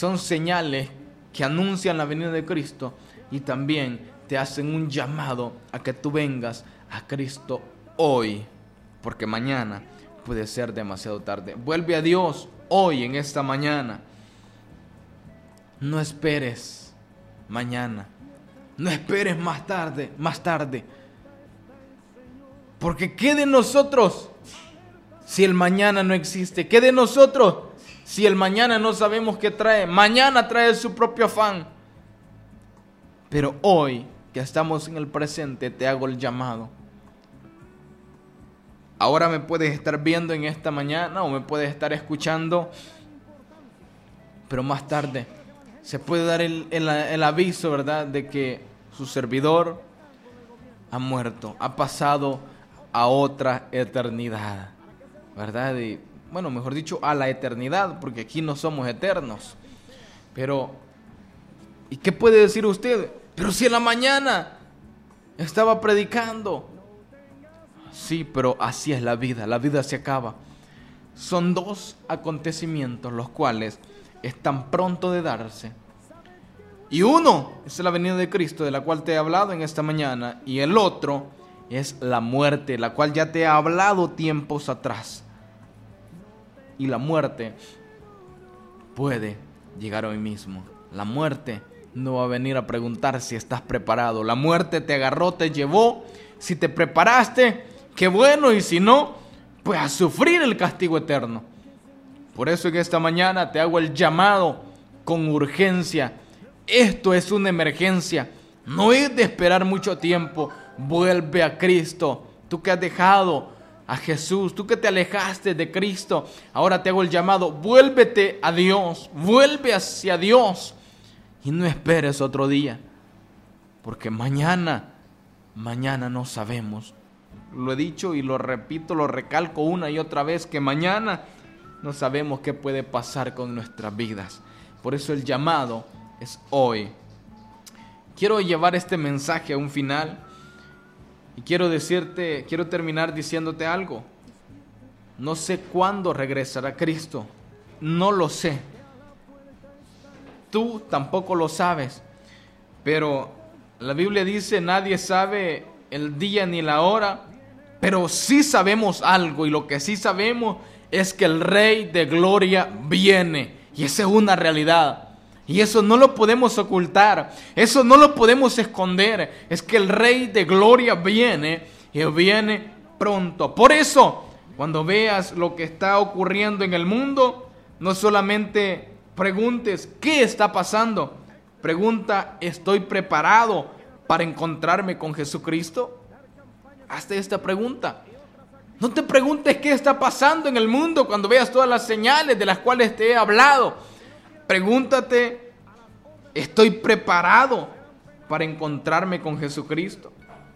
son señales que anuncian la venida de Cristo y también te hacen un llamado a que tú vengas a Cristo hoy, porque mañana puede ser demasiado tarde. Vuelve a Dios hoy, en esta mañana. No esperes mañana. No esperes más tarde. Porque ¿qué de nosotros si el mañana no existe? ¿Qué de nosotros si el mañana no sabemos qué trae? Mañana trae su propio afán. Pero hoy, que estamos en el presente, te hago el llamado. Ahora me puedes estar viendo en esta mañana o me puedes estar escuchando, pero más tarde se puede dar el aviso, ¿verdad?, de que su servidor ha muerto, ha pasado a otra eternidad, ¿verdad? Y, bueno, mejor dicho, a la eternidad, porque aquí no somos eternos. Pero, ¿y qué puede decir usted? Pero si en la mañana estaba predicando. Sí, pero así es la vida se acaba. Son dos acontecimientos los cuales están pronto de darse. Y uno es la venida de Cristo, de la cual te he hablado en esta mañana, y el otro es la muerte, la cual ya te he hablado tiempos atrás. Y la muerte puede llegar hoy mismo. La muerte no va a venir a preguntar si estás preparado. La muerte te agarró, te llevó. Si te preparaste, qué bueno, y si no, pues a sufrir el castigo eterno. Por eso en esta mañana te hago el llamado con urgencia. Esto es una emergencia. No es de esperar mucho tiempo. Vuelve a Cristo. Tú que has dejado a Jesús, tú que te alejaste de Cristo, ahora te hago el llamado. Vuélvete a Dios. Vuelve hacia Dios. Y no esperes otro día. Porque mañana no sabemos. Lo he dicho y lo repito, lo recalco una y otra vez, que mañana no sabemos qué puede pasar con nuestras vidas. Por eso el llamado es hoy. Quiero llevar este mensaje a un final y quiero terminar diciéndote algo. No sé cuándo regresará Cristo, no lo sé. Tú tampoco lo sabes, pero la Biblia dice: nadie sabe el día ni la hora, pero sí sabemos algo, y lo que sí sabemos es que el Rey de Gloria viene, y esa es una realidad. Y eso no lo podemos ocultar, eso no lo podemos esconder. Es que el Rey de Gloria viene, y viene pronto. Por eso, cuando veas lo que está ocurriendo en el mundo, no solamente preguntes ¿qué está pasando? Pregunta: ¿estoy preparado para encontrarme con Jesucristo? Hazte esta pregunta. No te preguntes qué está pasando en el mundo cuando veas todas las señales de las cuales te he hablado. Pregúntate: ¿estoy preparado para encontrarme con Jesucristo?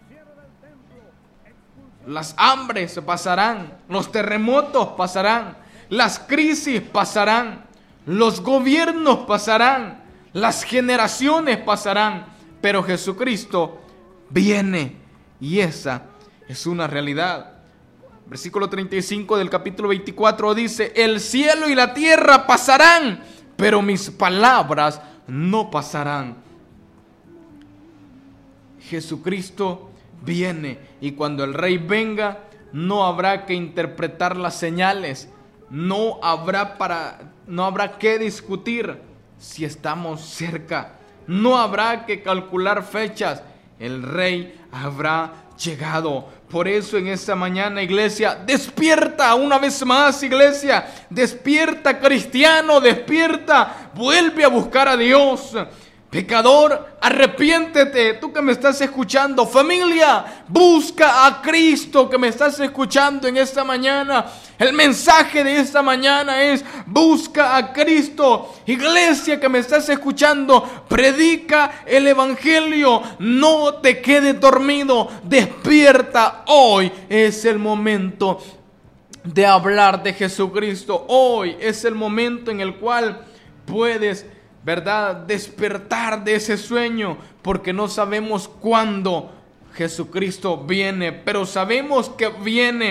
Las hambres pasarán, los terremotos pasarán, las crisis pasarán, los gobiernos pasarán, las generaciones pasarán, pero Jesucristo viene, y esa es una realidad. Versículo 35 del capítulo 24 dice: el cielo y la tierra pasarán, pero mis palabras no pasarán. Jesucristo viene, y cuando el Rey venga, no habrá que interpretar las señales, no habrá que discutir si estamos cerca, no habrá que calcular fechas. El Rey habrá llegado. Por eso en esta mañana, iglesia, despierta una vez más, iglesia, despierta, cristiano, despierta, vuelve a buscar a Dios. Pecador, arrepiéntete, tú que me estás escuchando. Familia, busca a Cristo, que me estás escuchando en esta mañana. El mensaje de esta mañana es: busca a Cristo. Iglesia que me estás escuchando, predica el evangelio. No te quedes dormido, despierta. Hoy es el momento de hablar de Jesucristo. Hoy es el momento en el cual puedes, ¿verdad?, despertar de ese sueño, porque no sabemos cuándo Jesucristo viene, pero sabemos que viene,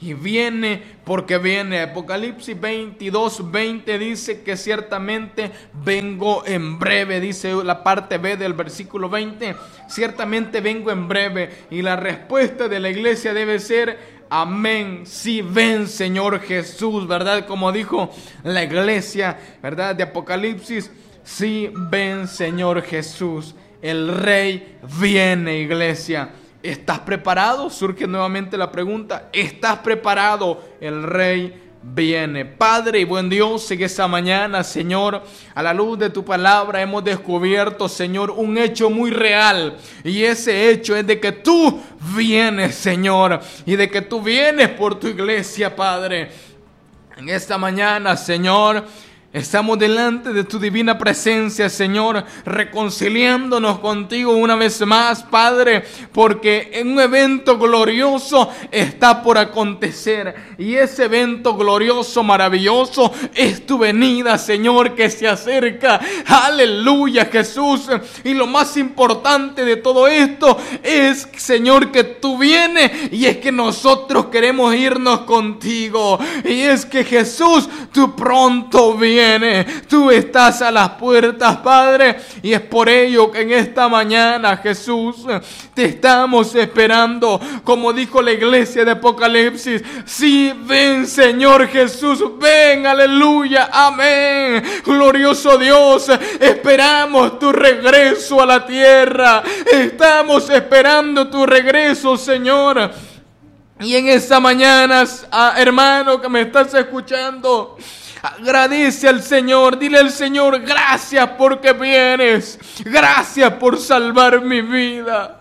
y viene porque viene. Apocalipsis 22:20 dice que ciertamente vengo en breve, dice la parte B del versículo 20, ciertamente vengo en breve. Y la respuesta de la iglesia debe ser: amén, sí, ven Señor Jesús, ¿verdad? Como dijo la iglesia, ¿verdad? De Apocalipsis, sí, ven Señor Jesús, el Rey viene, iglesia. ¿Estás preparado? Surge nuevamente la pregunta. ¿Estás preparado? El Rey viene. Padre y buen Dios, en esta mañana, Señor, a la luz de tu palabra hemos descubierto, Señor, un hecho muy real. Y ese hecho es de que tú vienes, Señor, y de que tú vienes por tu iglesia, Padre. En esta mañana, Señor, estamos delante de tu divina presencia, Señor, reconciliándonos contigo una vez más, Padre, porque un evento glorioso está por acontecer. Y ese evento glorioso, maravilloso, es tu venida, Señor, que se acerca. Aleluya, Jesús. Y lo más importante de todo esto es, Señor, que tú vienes y es que nosotros queremos irnos contigo. Y es que, Jesús, tú pronto vienes. Tú estás a las puertas, Padre, y es por ello que en esta mañana, Jesús, te estamos esperando. Como dijo la iglesia de Apocalipsis, sí, ven Señor Jesús, ven, aleluya, amén. Glorioso Dios, esperamos tu regreso a la tierra. Estamos esperando tu regreso, Señor. Y en esta mañana, hermano que me estás escuchando, agradece al Señor, dile al Señor: gracias porque vienes, gracias por salvar mi vida.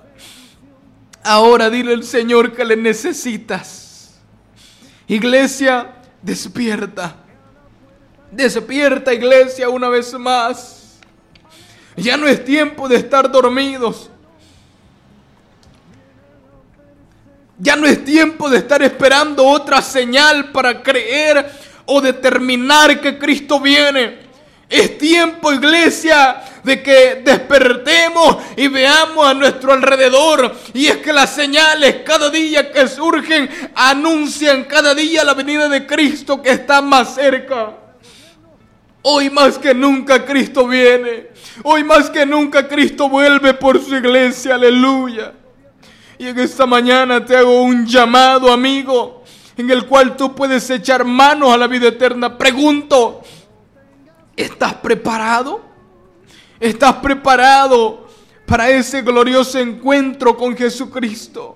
Ahora dile al Señor que le necesitas. Iglesia, despierta. Despierta, iglesia, una vez más. Ya no es tiempo de estar dormidos. Ya no es tiempo de estar esperando otra señal para creer o determinar que Cristo viene. Es tiempo, iglesia, de que despertemos y veamos a nuestro alrededor. Y es que las señales cada día que surgen anuncian cada día la venida de Cristo, que está más cerca. Hoy más que nunca Cristo viene. Hoy más que nunca Cristo vuelve por su iglesia. Aleluya. Y en esta mañana te hago un llamado, amigo, en el cual tú puedes echar manos a la vida eterna. Pregunto: ¿estás preparado? ¿Estás preparado para ese glorioso encuentro con Jesucristo?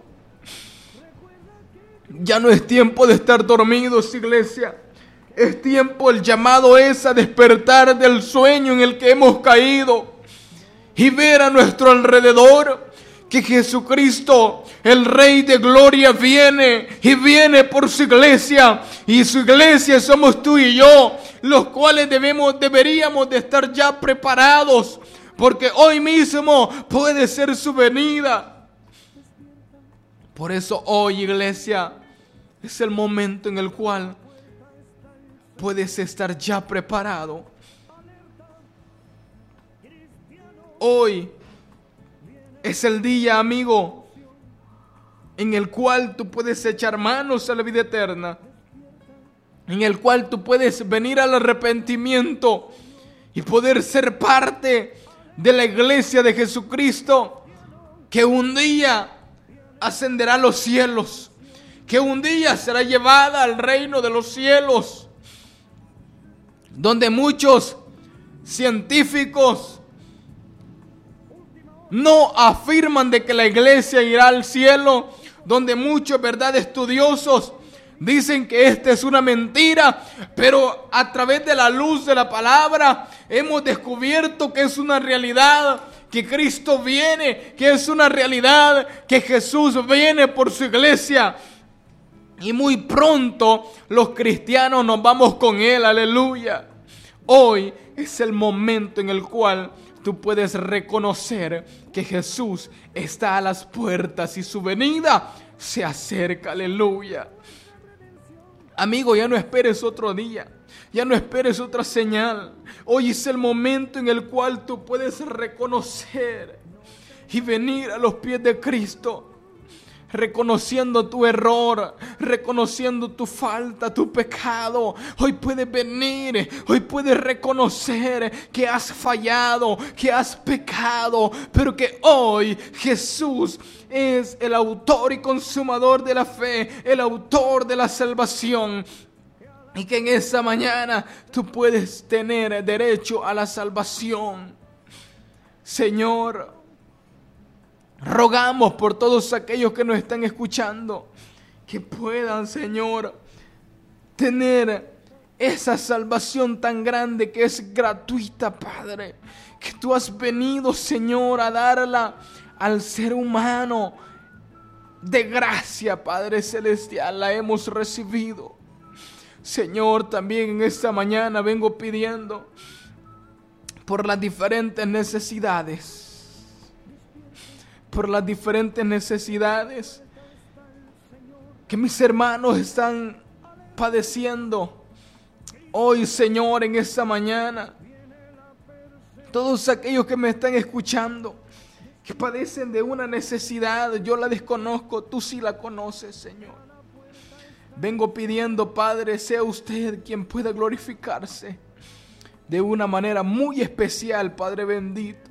Ya no es tiempo de estar dormidos, iglesia. Es tiempo, el llamado es a despertar del sueño en el que hemos caído y ver a nuestro alrededor que Jesucristo, el Rey de Gloria, viene y viene por su iglesia. Y su iglesia somos tú y yo, los cuales deberíamos de estar ya preparados, porque hoy mismo puede ser su venida. Por eso hoy, iglesia, es el momento en el cual puedes estar ya preparado. Hoy es el día, amigo, en el cual tú puedes echar manos a la vida eterna, en el cual tú puedes venir al arrepentimiento y poder ser parte de la iglesia de Jesucristo, que un día ascenderá a los cielos, que un día será llevada al reino de los cielos, donde muchos científicos no afirman de que la iglesia irá al cielo, donde muchos, ¿verdad?, estudiosos dicen que esta es una mentira, pero a través de la luz de la palabra hemos descubierto que es una realidad, que Cristo viene, que es una realidad, que Jesús viene por su iglesia. Y muy pronto los cristianos nos vamos con Él, aleluya. Hoy es el momento en el cual tú puedes reconocer que Jesús está a las puertas y su venida se acerca, aleluya. Amigo, ya no esperes otro día, ya no esperes otra señal. Hoy es el momento en el cual tú puedes reconocer y venir a los pies de Cristo. reconociendo tu error, reconociendo tu falta, tu pecado. Hoy puedes venir, hoy puedes reconocer que has fallado, que has pecado, pero que hoy Jesús es el autor y consumador de la fe, el autor de la salvación. Y que en esta mañana tú puedes tener derecho a la salvación. Señor, rogamos por todos aquellos que nos están escuchando, que puedan, Señor, tener esa salvación tan grande que es gratuita, Padre. Que tú has venido, Señor, a darla al ser humano de gracia, Padre Celestial. La hemos recibido. Señor, también en esta mañana vengo pidiendo por las diferentes necesidades. Por las diferentes necesidades que mis hermanos están padeciendo. Hoy, Señor, en esta mañana, todos aquellos que me están escuchando, que padecen de una necesidad, yo la desconozco, tú sí la conoces, Señor. Vengo pidiendo, Padre, sea usted quien pueda glorificarse de una manera muy especial, Padre bendito.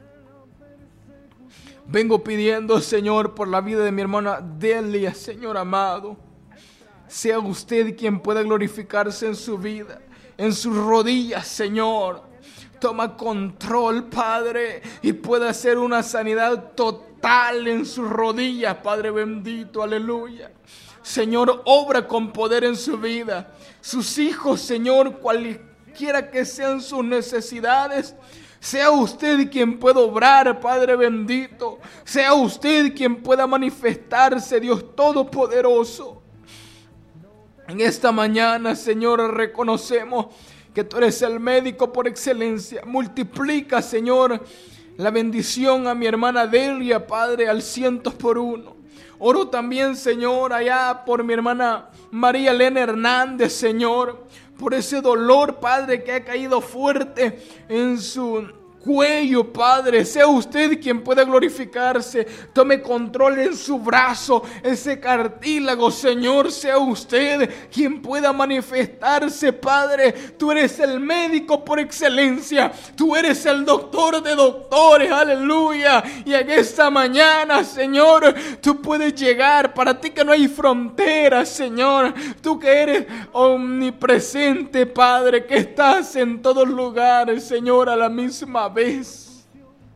Vengo pidiendo, Señor, por la vida de mi hermana Delia, Señor amado. Sea usted quien pueda glorificarse en su vida, en sus rodillas, Señor. Toma control, Padre, y pueda hacer una sanidad total en sus rodillas, Padre bendito, aleluya. Señor, obra con poder en su vida. Sus hijos, Señor, cualquiera que sean sus necesidades, sea usted quien pueda obrar, Padre bendito. Sea usted quien pueda manifestarse, Dios Todopoderoso. En esta mañana, Señor, reconocemos que tú eres el médico por excelencia. Multiplica, Señor, la bendición a mi hermana Delia, Padre, al 100%. Oro también, Señor, allá por mi hermana María Elena Hernández, Señor, por ese dolor, Padre, que ha caído fuerte en su cuello, Padre. Sea usted quien pueda glorificarse. Tome control en su brazo, ese cartílago, Señor. Sea usted quien pueda manifestarse, Padre. Tú eres el médico por excelencia. Tú eres el doctor de doctores, aleluya. Y en esta mañana, Señor, tú puedes llegar. Para ti que no hay fronteras, Señor. Tú que eres omnipresente, Padre, que estás en todos lugares, Señor, a la misma vez.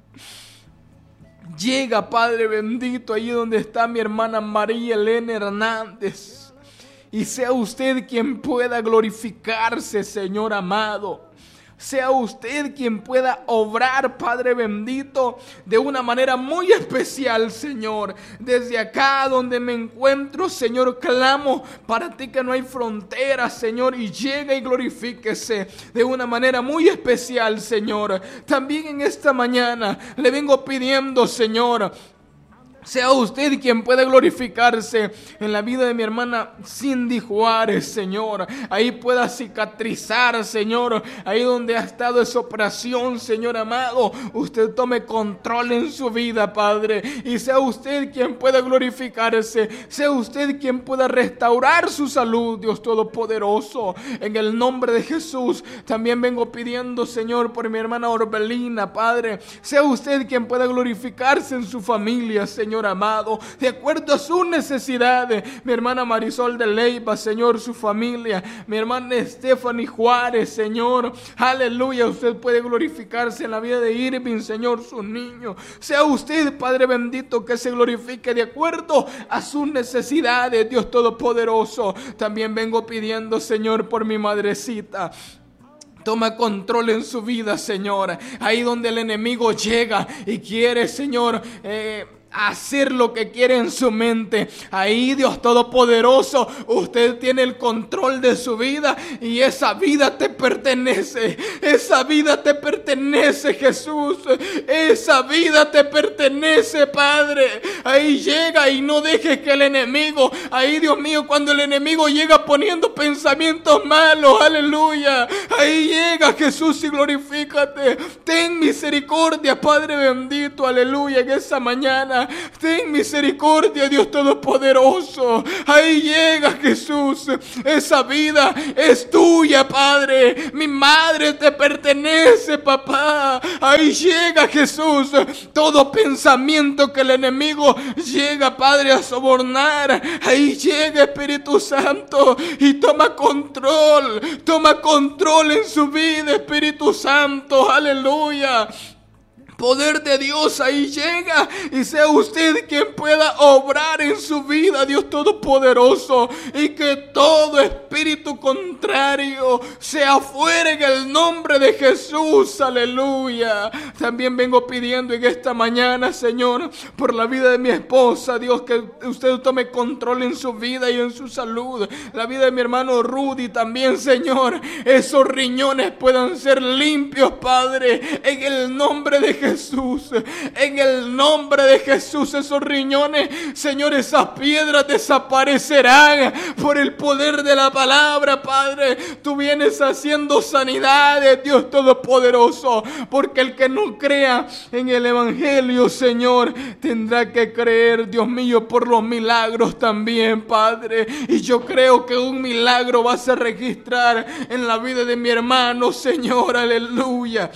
Llega, Padre bendito, ahí donde está mi hermana María Elena Hernández, y sea usted quien pueda glorificarse, Señor amado. Sea usted quien pueda obrar, Padre bendito, de una manera muy especial, Señor. Desde acá donde me encuentro, Señor, clamo para ti que no hay fronteras, Señor, y llega y glorifíquese de una manera muy especial, Señor. También en esta mañana le vengo pidiendo, Señor, sea usted quien pueda glorificarse en la vida de mi hermana Cindy Juárez, Señor. Ahí pueda cicatrizar, Señor. Ahí donde ha estado esa operación, Señor amado. Usted tome control en su vida, Padre. Y sea usted quien pueda glorificarse. Sea usted quien pueda restaurar su salud, Dios Todopoderoso. En el nombre de Jesús. También vengo pidiendo, Señor, por mi hermana Orbelina, Padre. Sea usted quien pueda glorificarse en su familia, Señor amado, de acuerdo a sus necesidades. Mi hermana Marisol de Leiva, Señor, su familia. Mi hermana Stephanie Juárez, Señor, aleluya. Usted puede glorificarse en la vida de Irving, Señor, sus niños. Sea usted, Padre bendito, que se glorifique de acuerdo a sus necesidades, Dios Todopoderoso. También vengo pidiendo, Señor, por mi madrecita. Toma control en su vida, Señor. Ahí donde el enemigo llega y quiere, Señor, hacer lo que quiere en su mente. Ahí, Dios Todopoderoso, usted tiene el control de su vida y esa vida te pertenece. Esa vida te pertenece, Jesús. Esa vida te pertenece, Padre. Ahí llega y no dejes que el enemigo, ahí Dios mío, cuando el enemigo llega poniendo pensamientos malos, aleluya, ahí llega Jesús y glorifícate. Ten misericordia, Padre bendito, aleluya, en esa mañana. Ten misericordia, Dios Todopoderoso. Ahí llega Jesús. Esa vida es tuya, Padre. Mi madre te pertenece, papá. Ahí llega Jesús. Todo pensamiento que el enemigo llega, Padre, a sobornar, ahí llega Espíritu Santo y toma control en su vida, Espíritu Santo, aleluya. Poder de Dios ahí llega y sea usted quien pueda obrar en su vida, Dios Todopoderoso, y que todo espíritu contrario sea fuera en el nombre de Jesús, aleluya. También vengo pidiendo en esta mañana, Señor, por la vida de mi esposa, Dios, que usted tome control en su vida y en su salud, la vida de mi hermano Rudy también, Señor, esos riñones puedan ser limpios, Padre, en el nombre de Jesús, en el nombre de Jesús, esos riñones, Señor, esas piedras desaparecerán por el poder de la palabra, Padre. Tú vienes haciendo sanidades, Dios Todopoderoso, porque el que no crea en el Evangelio, Señor, tendrá que creer, Dios mío, por los milagros también, Padre. Y yo creo que un milagro vas a registrar en la vida de mi hermano, Señor, aleluya.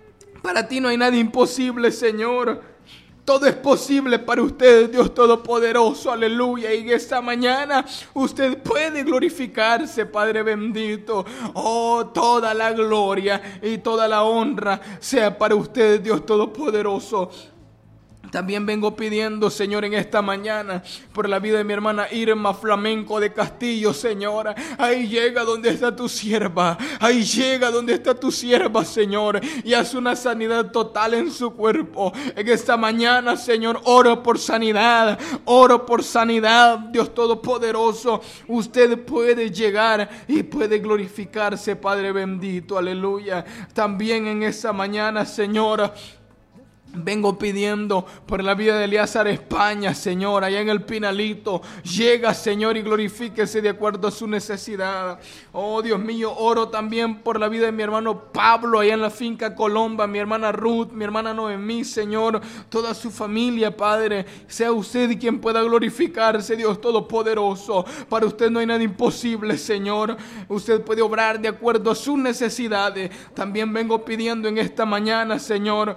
Para ti no hay nada imposible, Señor. Todo es posible para usted, Dios Todopoderoso, aleluya. Y esta mañana usted puede glorificarse, Padre bendito. Oh, toda la gloria y toda la honra sea para usted, Dios Todopoderoso. También vengo pidiendo, Señor, en esta mañana por la vida de mi hermana Irma Flamenco de Castillo, Señor. Ahí llega donde está tu sierva. Ahí llega donde está tu sierva, Señor, y hace una sanidad total en su cuerpo. En esta mañana, Señor, oro por sanidad. Oro por sanidad, Dios Todopoderoso. Usted puede llegar y puede glorificarse, Padre bendito, aleluya. También en esta mañana, Señor, vengo pidiendo por la vida de Elíasar España, Señor, allá en el Pinalito. Llega, Señor, y glorifíquese de acuerdo a su necesidad. Oh, Dios mío, oro también por la vida de mi hermano Pablo, allá en la finca Colomba, mi hermana Ruth, mi hermana Noemí, Señor, toda su familia, Padre. Sea usted quien pueda glorificarse, Dios Todopoderoso. Para usted no hay nada imposible, Señor. Usted puede obrar de acuerdo a sus necesidades. También vengo pidiendo en esta mañana, Señor,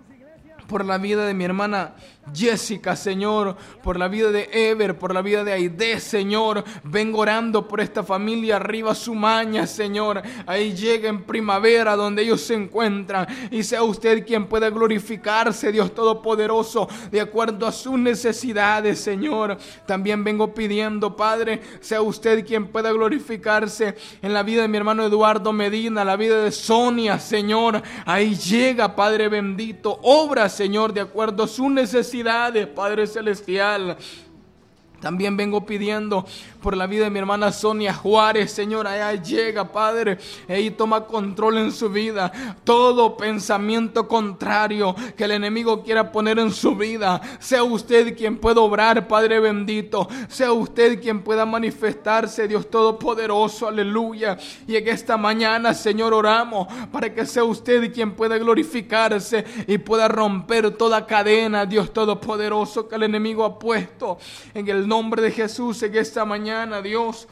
por la vida de mi hermana Jessica, Señor, por la vida de Ever, por la vida de Aide, Señor. Vengo orando por esta familia arriba Sumaña, Señor. Ahí llega en primavera donde ellos se encuentran y sea usted quien pueda glorificarse, Dios Todopoderoso, de acuerdo a sus necesidades, Señor. También vengo pidiendo, Padre, sea usted quien pueda glorificarse en la vida de mi hermano Eduardo Medina, la vida de Sonia, Señor. Ahí llega, Padre bendito, obra, Señor, de acuerdo a sus necesidades, Padre celestial. También vengo pidiendo por la vida de mi hermana Sonia Juárez, Señor. Allá llega, Padre, y toma control en su vida. Todo pensamiento contrario que el enemigo quiera poner en su vida, sea usted quien pueda obrar, Padre bendito. Sea usted quien pueda manifestarse, Dios Todopoderoso, aleluya. Y en esta mañana, Señor, oramos para que sea usted quien pueda glorificarse y pueda romper toda cadena, Dios Todopoderoso, que el enemigo ha puesto. En el nombre de Jesús, en esta mañana, Dios,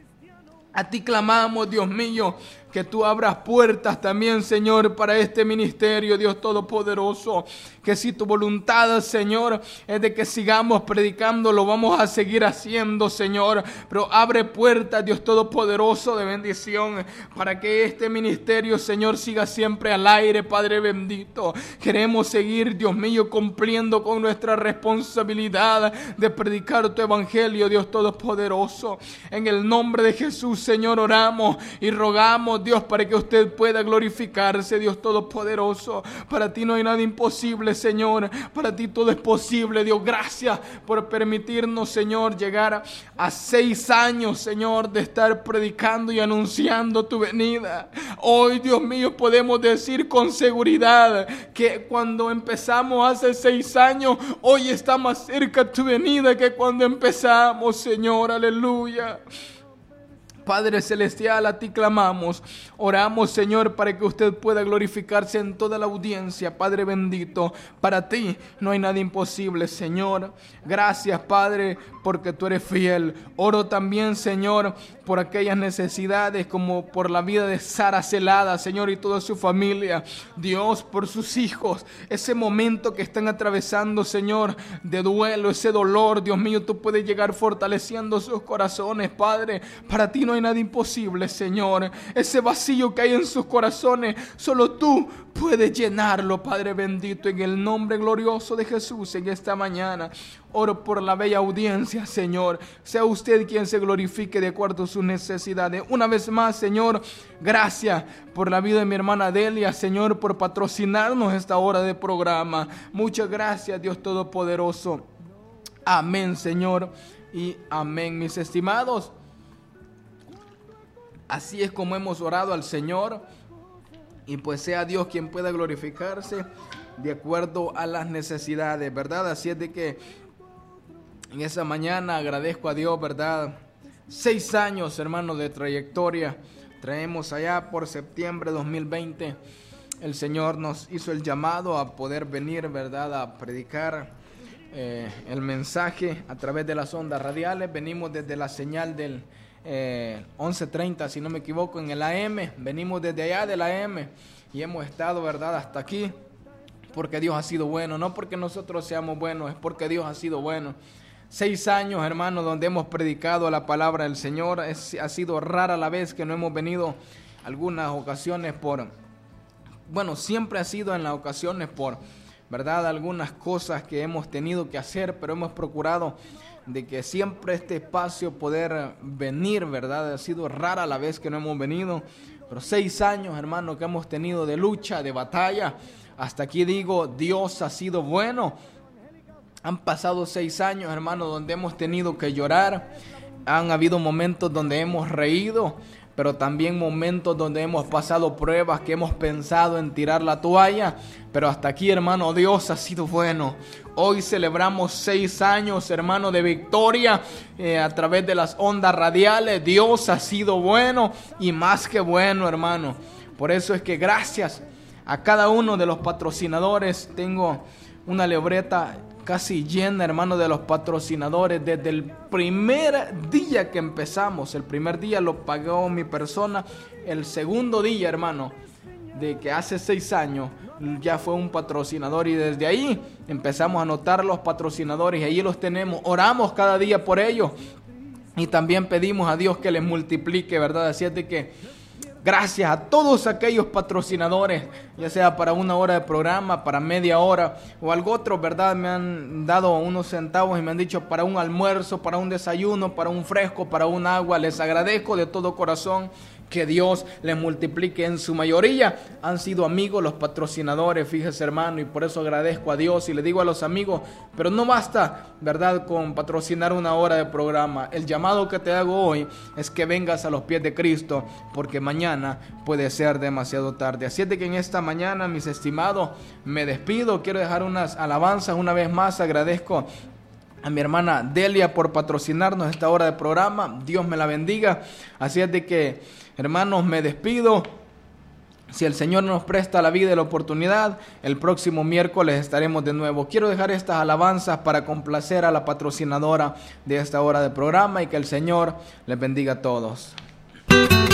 a ti clamamos, Dios mío, que tú abras puertas también, Señor, para este ministerio, Dios Todopoderoso. Que si tu voluntad, Señor, es de que sigamos predicando, lo vamos a seguir haciendo, Señor. Pero abre puertas, Dios Todopoderoso, de bendición, para que este ministerio, Señor, siga siempre al aire, Padre bendito. Queremos seguir, Dios mío, cumpliendo con nuestra responsabilidad de predicar tu evangelio, Dios Todopoderoso. En el nombre de Jesús, Señor, oramos y rogamos, Dios, para que usted pueda glorificarse, Dios Todopoderoso. Para ti no hay nada imposible, Señor. Para ti todo es posible, Dios. Gracias por permitirnos, Señor, llegar a 6 años, Señor, de estar predicando y anunciando tu venida. Hoy, Dios mío, podemos decir con seguridad que cuando empezamos hace 6 años, hoy está más cerca tu venida que cuando empezamos, Señor. Aleluya. Padre Celestial, a ti clamamos, oramos, Señor, para que usted pueda glorificarse en toda la audiencia, Padre bendito. Para ti no hay nada imposible, Señor. Gracias, Padre, porque tú eres fiel. Oro también, Señor, por aquellas necesidades, como por la vida de Sara Celada, Señor, y toda su familia. Dios, por sus hijos, ese momento que están atravesando, Señor, de duelo, ese dolor, Dios mío, tú puedes llegar fortaleciendo sus corazones, Padre. Para ti no hay nada imposible, Señor. Ese vacío que hay en sus corazones, solo tú puedes llenarlo, Padre bendito, en el nombre glorioso de Jesús. En esta mañana oro por la bella audiencia, Señor. Sea usted quien se glorifique de acuerdo a sus necesidades. Una vez más, Señor, gracias por la vida de mi hermana Delia, Señor, por patrocinarnos esta hora de programa. Muchas gracias, Dios Todopoderoso. Amén, Señor, y amén, mis estimados. Así es como hemos orado al Señor, y pues sea Dios quien pueda glorificarse de acuerdo a las necesidades, ¿verdad? Así es de que en esa mañana agradezco a Dios, ¿verdad? 6 años, hermanos, de trayectoria. Traemos allá por septiembre de 2020. El Señor nos hizo el llamado a poder venir, ¿verdad?, a predicar el mensaje a través de las ondas radiales. Venimos desde la señal del 11:30, si no me equivoco, en el AM. Venimos desde allá del AM y hemos estado, ¿verdad?, hasta aquí, porque Dios ha sido bueno. No porque nosotros seamos buenos, es porque Dios ha sido bueno. 6 años, hermanos, donde hemos predicado la palabra del Señor. Ha sido rara la vez que no hemos venido algunas ocasiones siempre ha sido en las ocasiones por, ¿verdad?, algunas cosas que hemos tenido que hacer, pero hemos procurado de que siempre este espacio poder venir, ¿verdad? Ha sido rara la vez que no hemos venido, pero 6 años, hermano, que hemos tenido de lucha, de batalla. Hasta aquí digo, Dios ha sido bueno. Han pasado 6 años, hermano, donde hemos tenido que llorar. Han habido momentos donde hemos reído, pero también momentos donde hemos pasado pruebas que hemos pensado en tirar la toalla. Pero hasta aquí, hermano, Dios ha sido bueno. Hoy celebramos 6 años, hermano, de victoria a través de las ondas radiales. Dios ha sido bueno y más que bueno, hermano. Por eso es que gracias a cada uno de los patrocinadores. Tengo una libreta casi llena, hermano, de los patrocinadores. Desde el primer día que empezamos, el primer día lo pagó mi persona. El segundo día, hermano, de que hace 6 años ya fue un patrocinador, y desde ahí empezamos a anotar los patrocinadores y ahí los tenemos. Oramos cada día por ellos y también pedimos a Dios que les multiplique, ¿verdad? Así es de que gracias a todos aquellos patrocinadores, ya sea para 1 hora de programa, para media hora o algo otro, ¿verdad? Me han dado unos centavos y me han dicho para un almuerzo, para un desayuno, para un fresco, para un agua. Les agradezco de todo corazón. Que Dios les multiplique. En su mayoría han sido amigos los patrocinadores, fíjese, hermano, y por eso agradezco a Dios. Y le digo a los amigos, pero no basta, ¿verdad?, con patrocinar 1 hora de programa. El llamado que te hago hoy es que vengas a los pies de Cristo, porque mañana puede ser demasiado tarde. Así es de que en esta mañana, mis estimados, me despido. Quiero dejar unas alabanzas. Una vez más agradezco a mi hermana Delia por patrocinarnos esta hora de programa. Dios me la bendiga. Así es de que, hermanos, me despido. Si el Señor nos presta la vida y la oportunidad, el próximo miércoles estaremos de nuevo. Quiero dejar estas alabanzas para complacer a la patrocinadora de esta hora de programa y que el Señor les bendiga a todos.